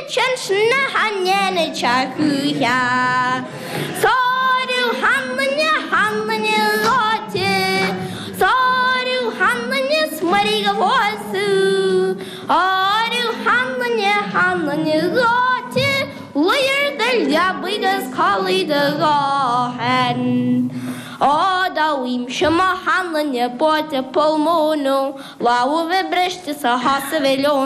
ченшна ганене чахуя. Сорю ханлане готе, сорю ханлане смарига восу, орю ханлане готе, лоер да лябыгас кали да гоhen. O da wim shma hanlane bote polmono, la uve breshte sa hase velon.